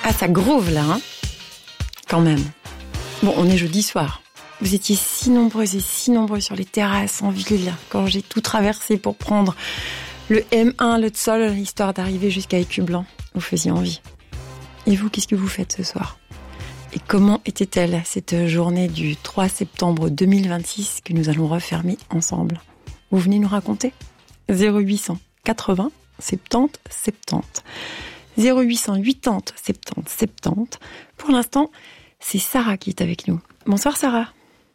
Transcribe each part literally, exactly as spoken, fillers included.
Ah, ça groove là, hein, quand même. Bon, on est jeudi soir. Vous étiez si nombreuses et si nombreux sur les terrasses en ville quand j'ai tout traversé pour prendre le M un, le Tsol, histoire d'arriver jusqu'à Écu-Blanc. Vous faisiez envie. Et vous, qu'est-ce que vous faites ce soir ? Et comment était-elle cette journée du trois septembre deux mille vingt-six que nous allons refermer ensemble ? Vous venez nous raconter ? zéro huit cent quatre-vingts soixante-dix soixante-dix. zéro huit cent quatre-vingts soixante-dix soixante-dix. Pour l'instant, c'est Sarah qui est avec nous. Bonsoir Sarah.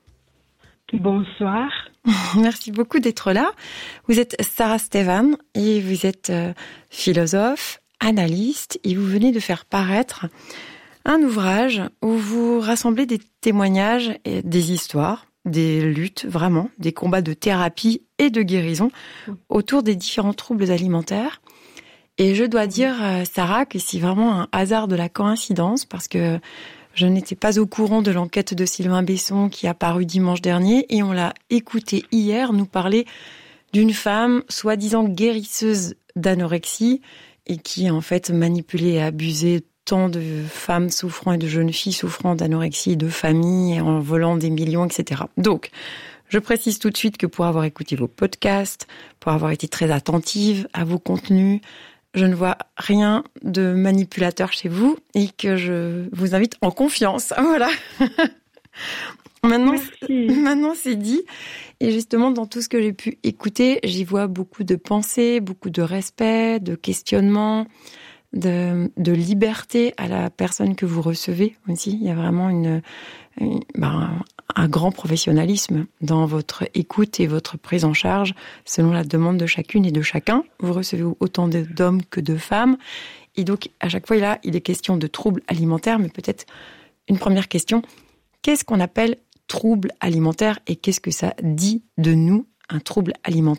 Bonsoir. Merci beaucoup d'être là. Vous êtes Sarah Stevan et vous êtes euh, philosophe, analyste et vous venez de faire paraître un ouvrage où vous rassemblez des témoignages et des histoires, des luttes vraiment, des combats de thérapie et de guérison autour des différents troubles alimentaires. Et je dois dire, Sarah, que c'est vraiment un hasard de la coïncidence parce que je n'étais pas au courant de l'enquête de Sylvain Besson qui a paru dimanche dernier et on l'a écouté hier nous parler d'une femme soi-disant guérisseuse d'anorexie et qui a en fait manipulé et abusé tant de femmes souffrant et de jeunes filles souffrant d'anorexie, de famille, en volant des millions, et cetera. Donc, je précise tout de suite que pour avoir écouté vos podcasts, pour avoir été très attentive à vos contenus, je ne vois rien de manipulateur chez vous et que je vous invite en confiance. Voilà. Maintenant, maintenant, c'est dit. Et justement, dans tout ce que j'ai pu écouter, j'y vois beaucoup de pensées, beaucoup de respect, de questionnement, de, de liberté à la personne que vous recevez aussi. Il y a vraiment une, une ben, un grand professionnalisme dans votre écoute et votre prise en charge selon la demande de chacune et de chacun. Vous recevez autant d'hommes que de femmes. Et donc, à chaque fois, là, il est question de troubles alimentaires, mais peut-être une première question. Qu'est-ce qu'on appelle trouble alimentaire et qu'est-ce que ça dit de nous, un trouble alimentaire ?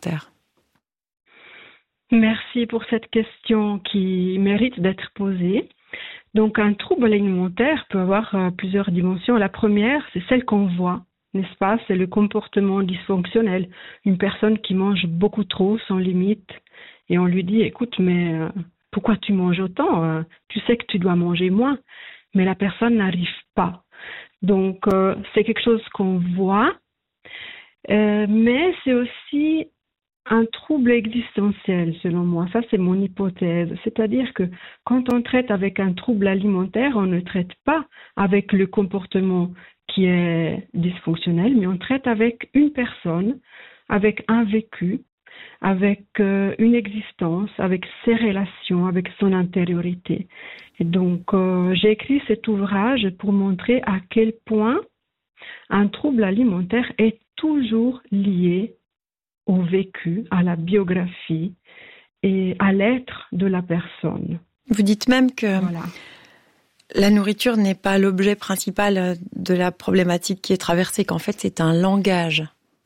Merci pour cette question qui mérite d'être posée. Donc, un trouble alimentaire peut avoir euh, plusieurs dimensions. La première, c'est celle qu'on voit, n'est-ce pas ? C'est le comportement dysfonctionnel. Une personne qui mange beaucoup trop, sans limite, et on lui dit « Écoute, mais euh, pourquoi tu manges autant ? euh, Tu sais que tu dois manger moins. » Mais la personne n'arrive pas. Donc, euh, c'est quelque chose qu'on voit, euh, mais c'est aussi un trouble existentiel, selon moi. Ça, c'est mon hypothèse. C'est-à-dire que quand on traite avec un trouble alimentaire, on ne traite pas avec le comportement qui est dysfonctionnel, mais on traite avec une personne, avec un vécu, avec euh, une existence, avec ses relations, avec son intériorité. Et donc, euh, j'ai écrit cet ouvrage pour montrer à quel point un trouble alimentaire est toujours lié au vécu, à la biographie et à l'être de la personne. Vous dites même que voilà. La nourriture n'est pas l'objet principal de la problématique qui est traversée, qu'en fait c'est un langage.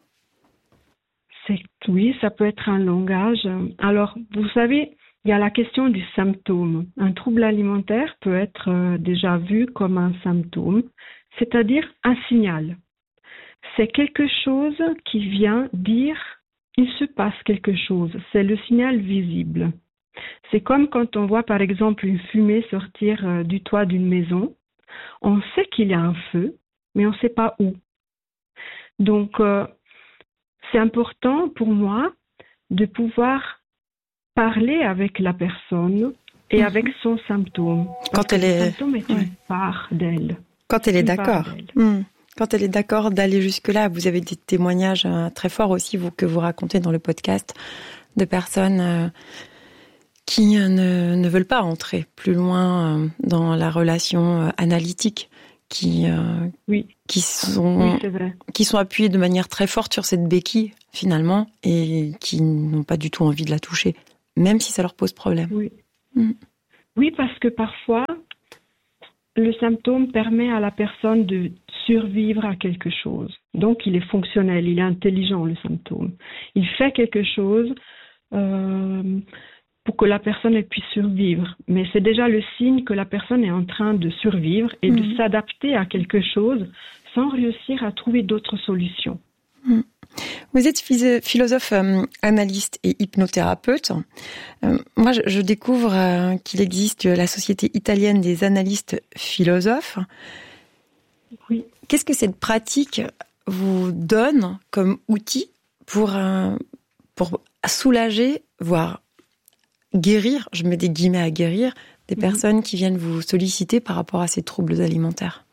C'est, oui, ça peut être un langage. Alors, vous savez, il y a la question du symptôme. Un trouble alimentaire peut être déjà vu comme un symptôme, c'est-à-dire un signal. C'est quelque chose qui vient dire il se passe quelque chose. C'est le signal visible. C'est comme quand on voit par exemple une fumée sortir du toit d'une maison. On sait qu'il y a un feu, mais on ne sait pas où. Donc, euh, c'est important pour moi de pouvoir parler avec la personne et mmh. avec son symptôme. Quand elle est... Le symptôme est ouais. une part d'elle. Quand elle est une d'accord. Mmh. Quand elle est d'accord d'aller jusque-là, vous avez des témoignages euh, très forts aussi, vous, que vous racontez dans le podcast, de personnes euh, qui euh, ne, ne veulent pas entrer plus loin euh, dans la relation euh, analytique, qui, euh, oui. qui, sont, oui, c'est vrai. qui sont appuyées de manière très forte sur cette béquille, finalement, et qui n'ont pas du tout envie de la toucher, même si ça leur pose problème. Oui, mmh. oui parce que parfois, le symptôme permet à la personne de survivre à quelque chose. Donc, il est fonctionnel, il est intelligent, le symptôme. Il fait quelque chose euh, pour que la personne elle puisse survivre. Mais c'est déjà le signe que la personne est en train de survivre et mmh. de s'adapter à quelque chose sans réussir à trouver d'autres solutions. Mmh. Vous êtes philosophe, euh, analyste et hypnothérapeute. Euh, moi, je, je découvre euh, qu'il existe la Société italienne des analystes philosophes. Oui. Qu'est-ce que cette pratique vous donne comme outil pour, euh, pour soulager, voire guérir, je mets des guillemets à guérir, des mmh. personnes qui viennent vous solliciter par rapport à ces troubles alimentaires?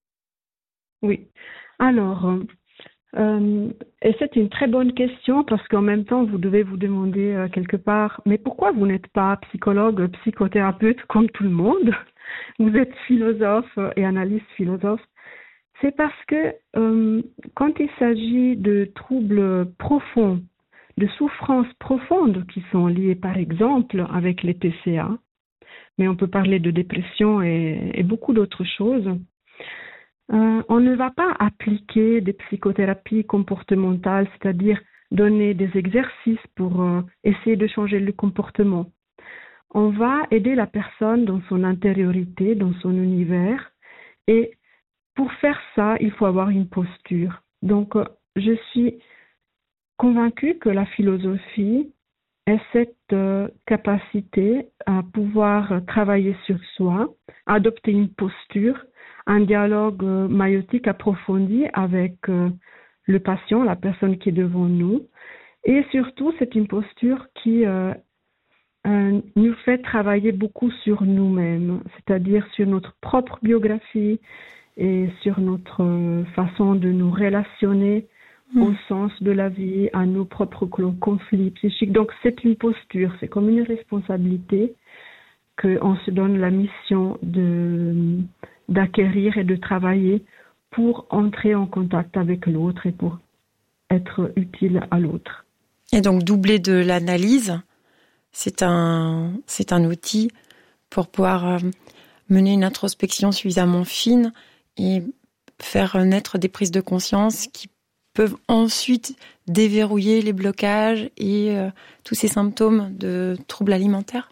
Oui. Alors... Euh, et c'est une très bonne question parce qu'en même temps, vous devez vous demander euh, quelque part, mais pourquoi vous n'êtes pas psychologue, psychothérapeute comme tout le monde? Vous êtes philosophe et analyste philosophe. C'est parce que euh, quand il s'agit de troubles profonds, de souffrances profondes qui sont liées par exemple avec les T C A, mais on peut parler de dépression et, et beaucoup d'autres choses, Euh, on ne va pas appliquer des psychothérapies comportementales, c'est-à-dire donner des exercices pour euh, essayer de changer le comportement. On va aider la personne dans son intériorité, dans son univers, et pour faire ça, il faut avoir une posture. Donc, euh, je suis convaincue que la philosophie ait cette euh, capacité à pouvoir travailler sur soi, adopter une posture, un dialogue euh, maïotique approfondi avec euh, le patient, la personne qui est devant nous. Et surtout, c'est une posture qui euh, euh, nous fait travailler beaucoup sur nous-mêmes, c'est-à-dire sur notre propre biographie et sur notre euh, façon de nous relationner mmh. au sens de la vie, à nos propres conflits psychiques. Donc, c'est une posture, c'est comme une responsabilité qu'on se donne la mission de... d'acquérir et de travailler pour entrer en contact avec l'autre et pour être utile à l'autre. Et donc, doubler de l'analyse, c'est un, c'est un outil pour pouvoir mener une introspection suffisamment fine et faire naître des prises de conscience qui peuvent ensuite déverrouiller les blocages et euh, tous ces symptômes de troubles alimentaires.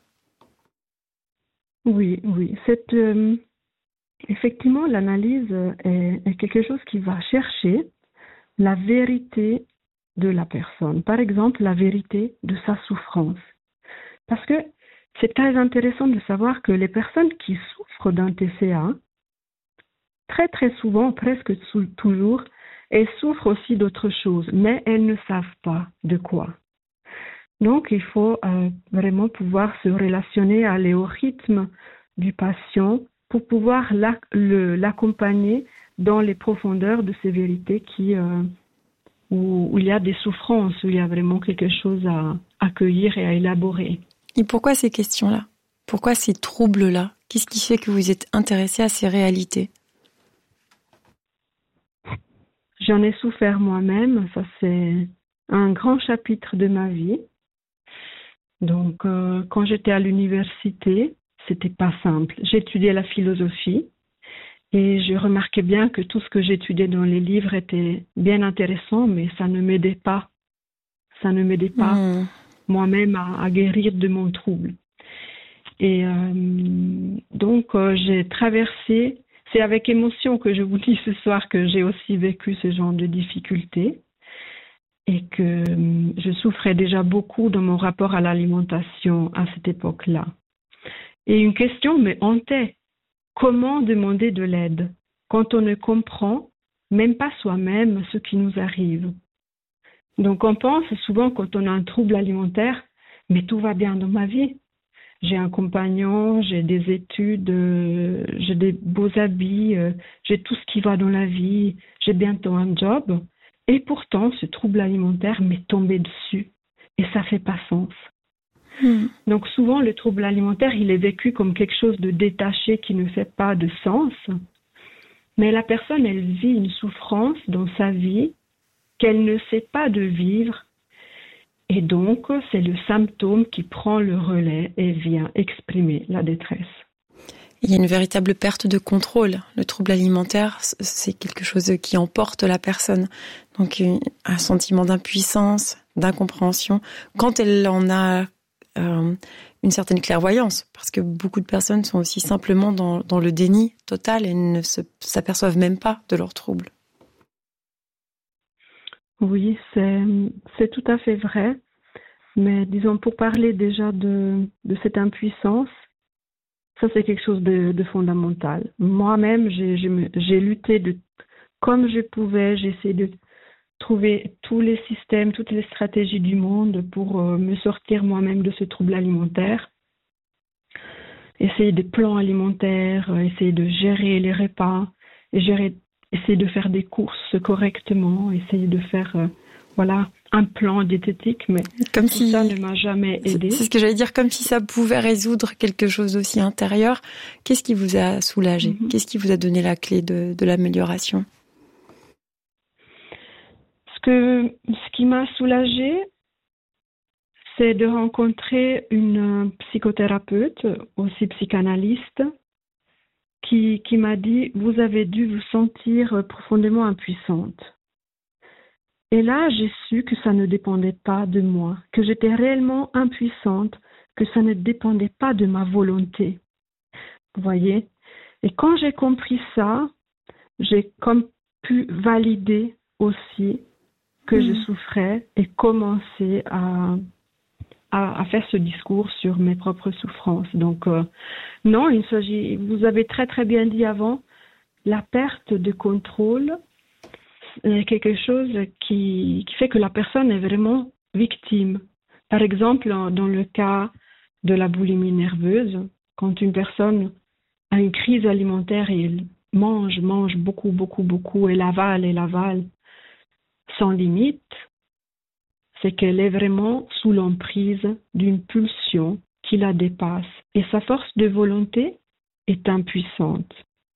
Oui, oui. Cette... Euh... Effectivement, l'analyse est, est quelque chose qui va chercher la vérité de la personne. Par exemple, la vérité de sa souffrance. Parce que c'est très intéressant de savoir que les personnes qui souffrent d'un T C A, très très souvent, presque toujours, elles souffrent aussi d'autres choses, mais elles ne savent pas de quoi. Donc, il faut euh, vraiment pouvoir se relationner, aller au rythme du patient, pour pouvoir la, le, l'accompagner dans les profondeurs de ces vérités qui, euh, où, où il y a des souffrances, où il y a vraiment quelque chose à accueillir et à élaborer. Et pourquoi ces questions-là? Pourquoi ces troubles-là? Qu'est-ce qui fait que vous êtes intéressé à ces réalités? J'en ai souffert moi-même, ça c'est un grand chapitre de ma vie. Donc, euh, quand j'étais à l'université, c'était pas simple. J'étudiais la philosophie et je remarquais bien que tout ce que j'étudiais dans les livres était bien intéressant, mais ça ne m'aidait pas. Ça ne m'aidait pas mmh. moi-même à, à guérir de mon trouble. Et euh, donc, euh, j'ai traversé, c'est avec émotion que je vous dis ce soir que j'ai aussi vécu ce genre de difficultés et que euh, je souffrais déjà beaucoup dans mon rapport à l'alimentation à cette époque-là. Et une question me hantait. Comment demander de l'aide quand on ne comprend même pas soi-même ce qui nous arrive? Donc on pense souvent quand on a un trouble alimentaire, mais tout va bien dans ma vie. J'ai un compagnon, j'ai des études, euh, j'ai des beaux habits, euh, j'ai tout ce qui va dans la vie, j'ai bientôt un job. Et pourtant, ce trouble alimentaire m'est tombé dessus et ça fait pas sens. Mmh. Donc souvent, le trouble alimentaire, il est vécu comme quelque chose de détaché qui ne fait pas de sens. Mais la personne, elle vit une souffrance dans sa vie qu'elle ne sait pas de vivre. Et donc, c'est le symptôme qui prend le relais et vient exprimer la détresse. Il y a une véritable perte de contrôle. Le trouble alimentaire, c'est quelque chose qui emporte la personne. Donc, un sentiment d'impuissance, d'incompréhension, quand elle en a Euh, une certaine clairvoyance, parce que beaucoup de personnes sont aussi simplement dans, dans le déni total et ne se, s'aperçoivent même pas de leurs troubles. Oui, c'est, c'est tout à fait vrai. Mais disons, pour parler déjà de, de cette impuissance, ça c'est quelque chose de, de fondamental. Moi-même, j'ai, j'ai, j'ai lutté de, comme je pouvais, j'ai essayé de trouver tous les systèmes, toutes les stratégies du monde pour euh, me sortir moi-même de ce trouble alimentaire. Essayer des plans alimentaires, euh, essayer de gérer les repas, et gérer, essayer de faire des courses correctement, essayer de faire euh, voilà, un plan diététique, mais comme tout si ça ne m'a jamais aidé. C'est ce que j'allais dire, comme si ça pouvait résoudre quelque chose d'aussi intérieur. Qu'est-ce qui vous a soulagé? Mm-hmm. Qu'est-ce qui vous a donné la clé de, de l'amélioration? Ce que, ce qui m'a soulagée, c'est de rencontrer une psychothérapeute, aussi psychanalyste, qui, qui m'a dit « Vous avez dû vous sentir profondément impuissante ». Et là, j'ai su que ça ne dépendait pas de moi, que j'étais réellement impuissante, que ça ne dépendait pas de ma volonté. Vous voyez? Et quand j'ai compris ça, j'ai comme pu valider aussi que mmh. je souffrais et commencer à, à, à faire ce discours sur mes propres souffrances. Donc, euh, non, il s'agit, vous avez très très bien dit avant, la perte de contrôle est quelque chose qui, qui fait que la personne est vraiment victime. Par exemple, dans le cas de la boulimie nerveuse, quand une personne a une crise alimentaire et elle mange, mange beaucoup, beaucoup, beaucoup, elle avale, elle avale sans limite, c'est qu'elle est vraiment sous l'emprise d'une pulsion qui la dépasse. Et sa force de volonté est impuissante.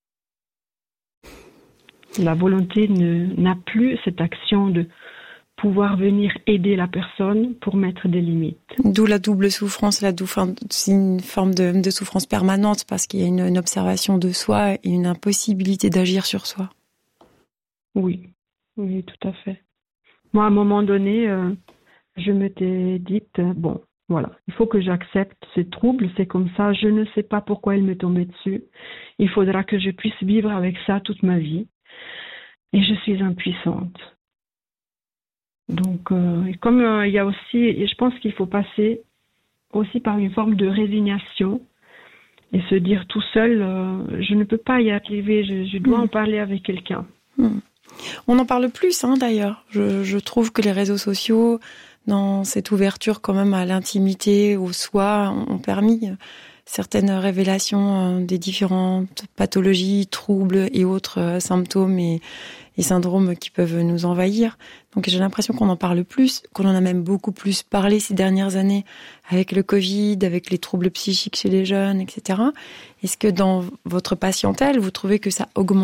La volonté ne, n'a plus cette action de pouvoir venir aider la personne pour mettre des limites. D'où la double souffrance, la dou- c'est une forme de, de souffrance permanente parce qu'il y a une, une observation de soi et une impossibilité d'agir sur soi. Oui, oui, tout à fait. Moi, à un moment donné, euh, je m'étais dite, euh, bon, voilà, il faut que j'accepte ces troubles, c'est comme ça, je ne sais pas pourquoi il m'est tombé dessus. Il faudra que je puisse vivre avec ça toute ma vie. Et je suis impuissante. Donc, euh, et comme euh, il y a aussi, et je pense qu'il faut passer aussi par une forme de résignation et se dire tout seul, euh, je ne peux pas y arriver, je, je dois mmh. en parler avec quelqu'un. Mmh. On en parle plus, hein, d'ailleurs. Je, je trouve que les réseaux sociaux, dans cette ouverture quand même à l'intimité, au soi, ont permis certaines révélations des différentes pathologies, troubles et autres symptômes et, et syndromes qui peuvent nous envahir. Donc j'ai l'impression qu'on en parle plus, qu'on en a même beaucoup plus parlé ces dernières années avec le Covid, avec les troubles psychiques chez les jeunes, et cetera. Est-ce que dans votre patientèle, vous trouvez que ça augmente ?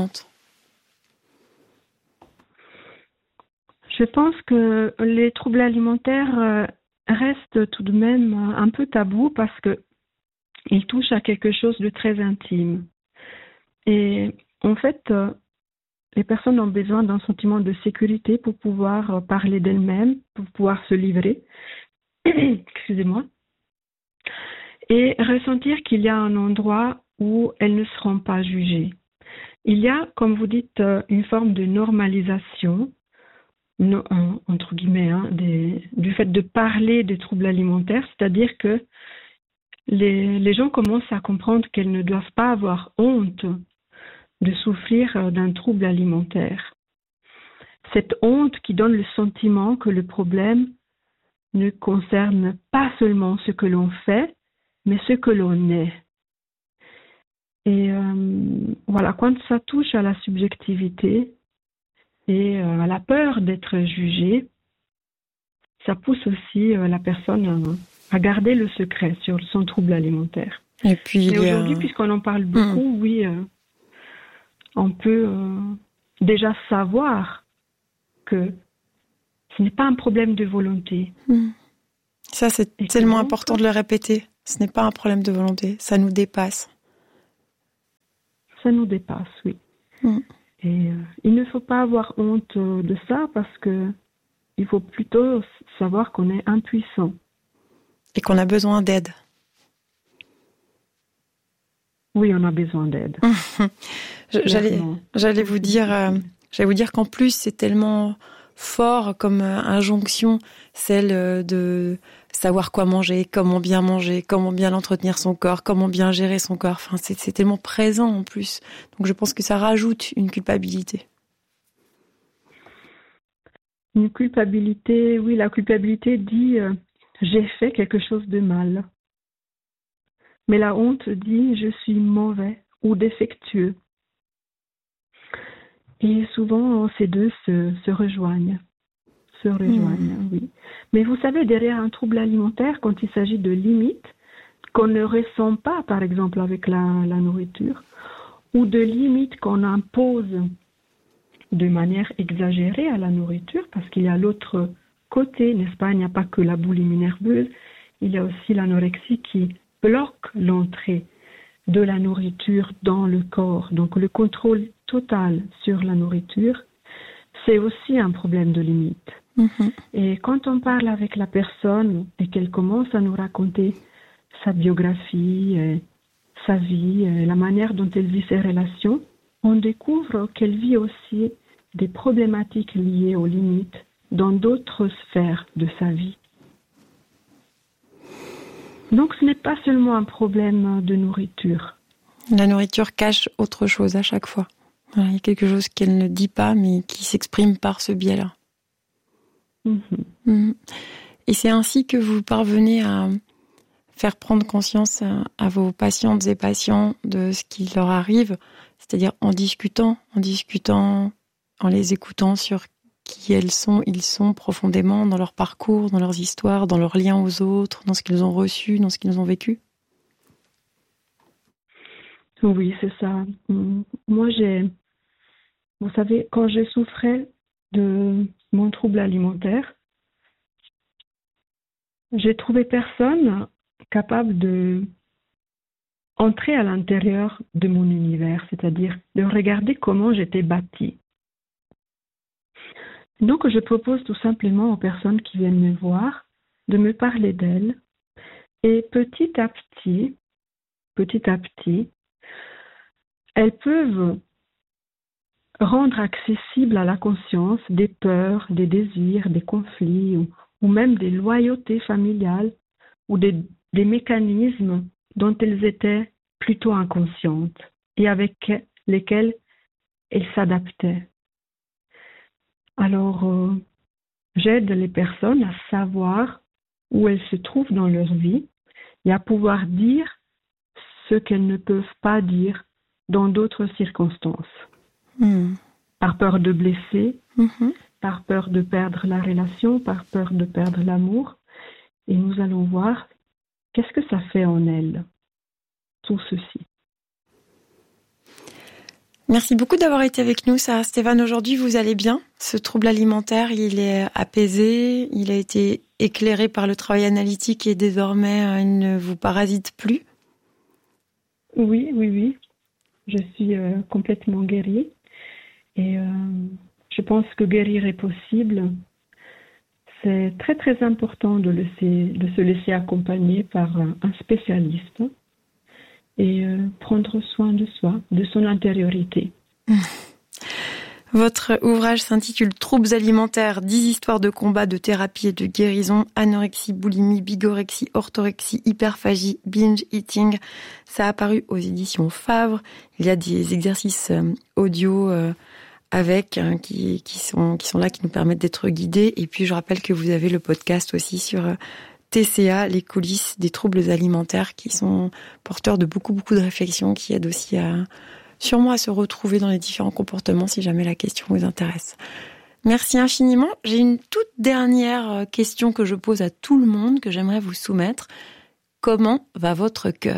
Je pense que les troubles alimentaires restent tout de même un peu tabous parce que ils touchent à quelque chose de très intime. Et en fait, les personnes ont besoin d'un sentiment de sécurité pour pouvoir parler d'elles-mêmes, pour pouvoir se livrer, excusez-moi, et ressentir qu'il y a un endroit où elles ne seront pas jugées. Il y a, comme vous dites, une forme de normalisation, no, entre guillemets, hein, des, du fait de parler des troubles alimentaires, c'est-à-dire que Les, les gens commencent à comprendre qu'elles ne doivent pas avoir honte de souffrir d'un trouble alimentaire. Cette honte qui donne le sentiment que le problème ne concerne pas seulement ce que l'on fait, mais ce que l'on est. Et euh, voilà, quand ça touche à la subjectivité et euh, à la peur d'être jugé, ça pousse aussi euh, la personne à à garder le secret sur son trouble alimentaire. Et puis Mais aujourd'hui, a... puisqu'on en parle beaucoup, mmh. oui, euh, on peut euh, déjà savoir que ce n'est pas un problème de volonté. Mmh. Ça, c'est Et tellement important de le répéter. Ce n'est pas un problème de volonté, ça nous dépasse. Ça nous dépasse, oui. Mmh. Et euh, il ne faut pas avoir honte de ça parce que il faut plutôt savoir qu'on est impuissant. Et qu'on a besoin d'aide. Oui, on a besoin d'aide. j'allais, j'allais vous dire, euh, j'allais vous dire qu'en plus c'est tellement fort comme injonction, celle de savoir quoi manger, comment bien manger, comment bien entretenir son corps, comment bien gérer son corps. Enfin, c'est, c'est tellement présent en plus. Donc je pense que ça rajoute une culpabilité. Une culpabilité, oui, la culpabilité dit euh, j'ai fait quelque chose de mal. Mais la honte dit je suis mauvais ou défectueux. Et souvent ces deux se, se rejoignent. Se rejoignent, mmh. oui. Mais vous savez, derrière un trouble alimentaire, quand il s'agit de limites qu'on ne ressent pas, par exemple, avec la, la nourriture, ou de limites qu'on impose de manière exagérée à la nourriture, parce qu'il y a l'autre côté, n'est-ce pas? Il n'y a pas que la boulimie nerveuse, il y a aussi l'anorexie qui bloque l'entrée de la nourriture dans le corps. Donc le contrôle total sur la nourriture, c'est aussi un problème de limite. Mmh. Et quand on parle avec la personne et qu'elle commence à nous raconter sa biographie, sa vie, la manière dont elle vit ses relations, on découvre qu'elle vit aussi des problématiques liées aux limites dans d'autres sphères de sa vie. Donc ce n'est pas seulement un problème de nourriture. La nourriture cache autre chose à chaque fois. Il y a quelque chose qu'elle ne dit pas, mais qui s'exprime par ce biais-là. Mmh. Mmh. Et c'est ainsi que vous parvenez à faire prendre conscience à, à vos patientes et patients de ce qui leur arrive, c'est-à-dire en discutant, en discutant, en les écoutant sur qui elles sont, ils sont profondément dans leur parcours, dans leurs histoires, dans leurs liens aux autres, dans ce qu'ils ont reçu, dans ce qu'ils ont vécu. Oui, c'est ça. Moi, j'ai, vous savez, quand je souffrais de mon trouble alimentaire, j'ai trouvé personne capable de entrer à l'intérieur de mon univers, c'est-à-dire de regarder comment j'étais bâtie. Donc, je propose tout simplement aux personnes qui viennent me voir de me parler d'elles et petit à petit, petit à petit, elles peuvent rendre accessible à la conscience des peurs, des désirs, des conflits ou, ou même des loyautés familiales ou des, des mécanismes dont elles étaient plutôt inconscientes et avec lesquels elles s'adaptaient. Alors, euh, j'aide les personnes à savoir où elles se trouvent dans leur vie et à pouvoir dire ce qu'elles ne peuvent pas dire dans d'autres circonstances. Mmh. Par peur de blesser, mmh. par peur de perdre la relation, par peur de perdre l'amour. Et nous allons voir qu'est-ce que ça fait en elles, tout ceci. Merci beaucoup d'avoir été avec nous, Sarah Stéphane. Aujourd'hui, vous allez bien? Ce trouble alimentaire, il est apaisé, il a été éclairé par le travail analytique et désormais, il ne vous parasite plus? Oui, oui, oui. Je suis euh, complètement guérie. Et euh, je pense que guérir est possible. C'est très, très important de, laisser, de se laisser accompagner par un spécialiste et euh, prendre soin de soi, de son intériorité. Votre ouvrage s'intitule « Troubles alimentaires, dix histoires de combat, de thérapie et de guérison, anorexie, boulimie, bigorexie, orthorexie, hyperphagie, binge eating ». Ça a paru aux éditions Favre. Il y a des exercices audio euh, avec hein, qui, qui, sont, qui sont là, qui nous permettent d'être guidés. Et puis je rappelle que vous avez le podcast aussi sur euh, T C A, les coulisses des troubles alimentaires, qui sont porteurs de beaucoup, beaucoup de réflexions, qui aident aussi à... sûrement à se retrouver dans les différents comportements si jamais la question vous intéresse. Merci infiniment. J'ai une toute dernière question que je pose à tout le monde, que j'aimerais vous soumettre. Comment va votre cœur ?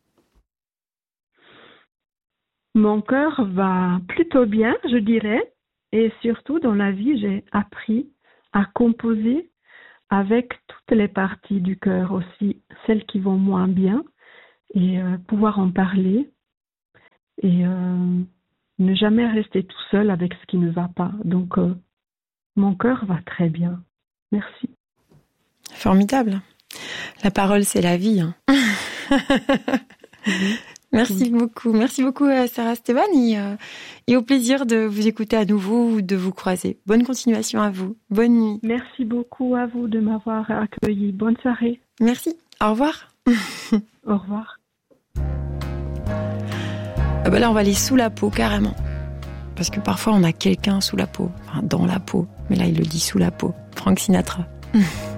Mon cœur va plutôt bien, je dirais. Et surtout, dans la vie, j'ai appris à composer avec toutes les parties du cœur, aussi celles qui vont moins bien, et euh, pouvoir en parler. Et euh, ne jamais rester tout seul avec ce qui ne va pas. Donc, euh, mon cœur va très bien. Merci. Formidable. La parole, c'est la vie. Hein. mmh. Merci beaucoup. Merci beaucoup à Sarah Esteban et, euh, et au plaisir de vous écouter à nouveau ou de vous croiser. Bonne continuation à vous. Bonne nuit. Merci beaucoup à vous de m'avoir accueilli. Bonne soirée. Merci. Au revoir. Au revoir. Ah bah là, on va aller sous la peau, carrément. Parce que parfois, on a quelqu'un sous la peau. Enfin, dans la peau. Mais là, il le dit sous la peau. Frank Sinatra.